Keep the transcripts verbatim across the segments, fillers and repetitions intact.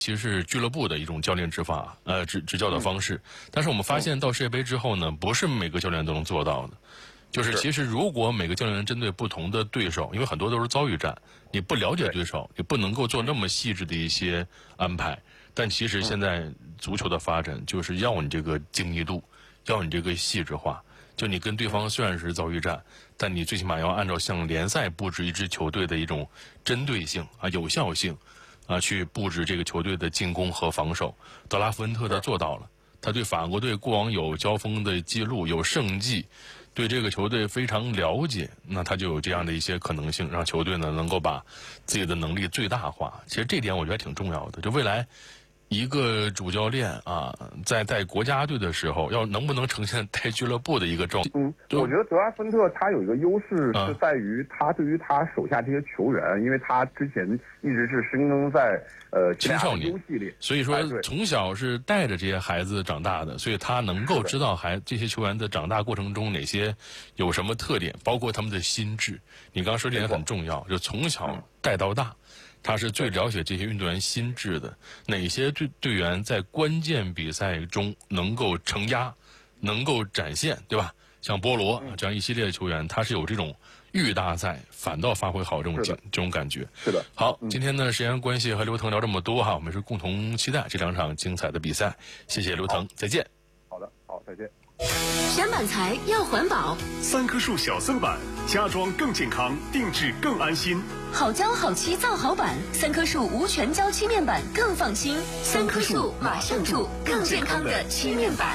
其实是俱乐部的一种教练执法呃执执教的方式。但是我们发现到世界杯之后呢，不是每个教练都能做到的。就是其实如果每个教练针对不同的对手，因为很多都是遭遇战，你不了解对手，你不能够做那么细致的一些安排。但其实现在足球的发展就是要你这个精密度，要你这个细致化。就你跟对方虽然是遭遇战，但你最起码要按照像联赛布置一支球队的一种针对性啊、有效性啊，去布置这个球队的进攻和防守。德拉夫恩特他做到了，他对法国队过往有交锋的记录，有胜绩，对这个球队非常了解，那他就有这样的一些可能性，让球队呢能够把自己的能力最大化。其实这点我觉得挺重要的，就未来一个主教练啊，在带国家队的时候，要能不能呈现带俱乐部的一个状态？ 嗯，我觉得德拉芬特他有一个优势是在于他对于他手下这些球员，嗯、因为他之前一直是深耕在呃青少年系列， 所以说从小是带着这些孩子长大的，所以他能够知道孩这些球员的长大过程中哪些有什么特点，包括他们的心智。你刚刚说这点很重要，就从小带到大。他是最了解这些运动员心智的，哪些队队员在关键比赛中能够承压，能够展现，对吧？像波罗这样一系列的球员，他是有这种遇大赛反倒发挥好这种这种感觉。 是的。 好，今天呢时间关系和刘腾聊这么多哈，我们是共同期待这两场精彩的比赛。谢谢刘腾，再见。 好的，好，再见。 选板材要环保， 三棵树小色板，家装更健康，定制更安心。 好胶好漆造好板，三棵树无全胶漆面板更放心。三棵树马上住，更健康的漆面板。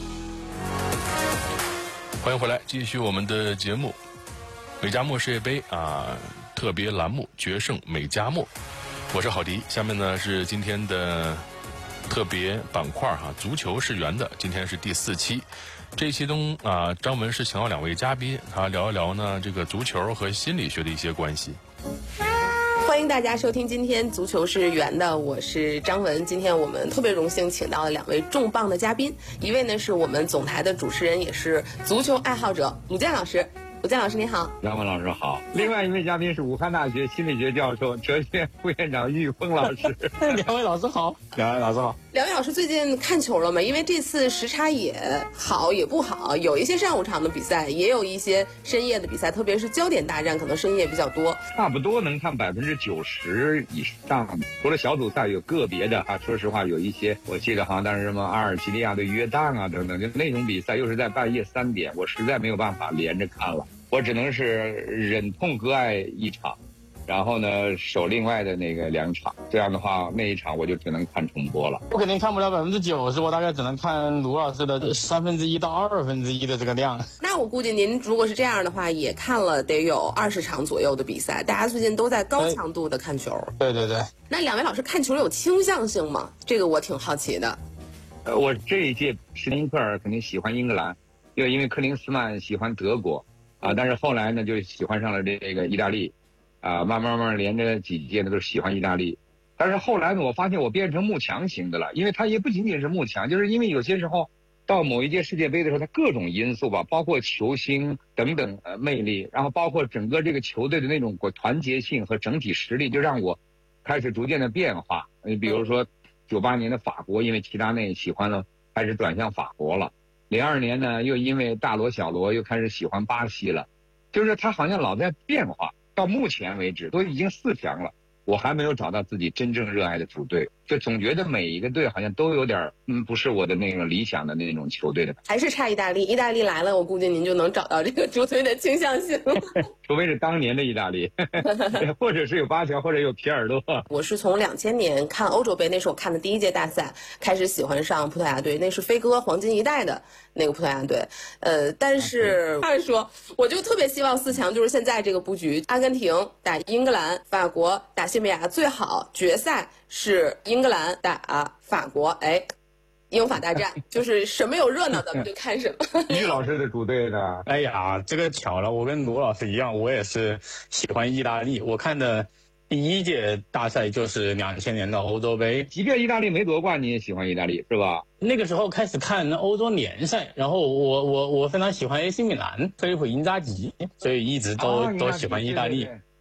欢迎回来，继续我们的节目。美加墨世界杯啊，特别栏目决胜美加墨，我是郝迪。下面呢是今天的特别板块哈，足球是圆的，今天是第四期。这一期中啊，张文是请到两位嘉宾，他聊一聊呢这个足球和心理学的一些关系。 欢迎大家收听今天足球是圆的，我是张文。今天我们特别荣幸请到了两位重磅的嘉宾，一位呢是我们总台的主持人，也是足球爱好者鲁健老师。鲁健老师你好。 张文老师好。另外一位嘉宾是武汉大学心理学教授、哲学副院长郁峰老师。 两位老师好。 两位老师好。 两位老师最近看球了吗？因为这次时差也好也不好，有一些上午场的比赛，也有一些深夜的比赛，特别是焦点大战可能深夜比较多。 差不多能看百分之九十以上，除了小组赛有个别的啊，说实话有一些，我记得好像当时什么阿尔及利亚对约旦啊等等，就那种比赛又是在半夜三点，我实在没有办法连着看了，我只能是忍痛割爱一场。然后呢，守另外的那个两场，这样的话，那一场我就只能看重播了。 我肯定看不了百分之九十，我大概只能看卢老师的三分之一到二分之一的这个量。 那我估计您如果是这样的话，也看了得有二十场左右的比赛。大家最近都在高强度的看球。 对对对。 那两位老师看球有倾向性吗？这个我挺好奇的。 呃，我这一届施林克尔肯定喜欢英格兰，又因为克林斯曼喜欢德国，啊，但是后来呢就喜欢上了这个意大利。啊，慢慢慢连着几届呢都喜欢意大利，但是后来呢，我发现我变成慕强型的了，因为他也不仅仅是慕强，就是因为有些时候到某一届世界杯的时候，他各种因素吧，包括球星等等呃魅力，然后包括整个这个球队的那种团结性和整体实力，就让我开始逐渐的变化。你比如说九八年的法国，因为齐达内喜欢了，开始转向法国了；零二年呢，又因为大罗小罗又开始喜欢巴西了，就是他好像老在变化。到目前为止都已经四强了，我还没有找到自己真正热爱的主队，就总觉得每一个队好像都有点嗯，不是我的那种理想的那种球队的， 还是差意大利。意大利来了，我估计您就能找到这个主队的倾向性。 除非是当年的意大利，或者是有巴乔，或者有皮尔洛。 我是从两千年看欧洲杯，那是我看的第一届大赛，开始喜欢上葡萄牙队，那是飞哥黄金一代的那个葡萄牙队。呃，但是按说，我就特别希望四强就是现在这个布局，阿根廷打英格兰，法国打西班牙，最好决赛是英格兰打法国，哎。英法大战就是什么有热闹咱们就看什么。 于老师的主队呢？ 哎呀，这个巧了，我跟罗老师一样，我也是喜欢意大利。我看的第一届大赛就是两千年的欧洲杯， 即便意大利没夺冠，你也喜欢意大利是吧？ 那个时候开始看欧洲联赛，然后我我我非常喜欢 A C 米兰，菲利普因扎吉，所以一直都、哦、都喜欢意大利。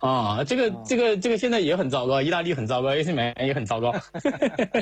啊，这个这个这个现在也很糟糕，意大利很糟糕，A C 米兰也很糟糕。